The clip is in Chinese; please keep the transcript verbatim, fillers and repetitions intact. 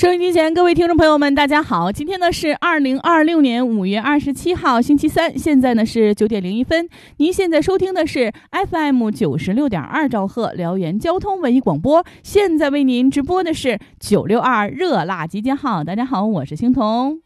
收音机前各位听众朋友们大家好，今天呢是二零二六年五月二十七号星期三，现在呢是九点零一分。您现在收听的是 F M 九十六点二兆赫辽源交通文艺广播，现在为您直播的是九六二热辣集结号。大家好，我是欣彤。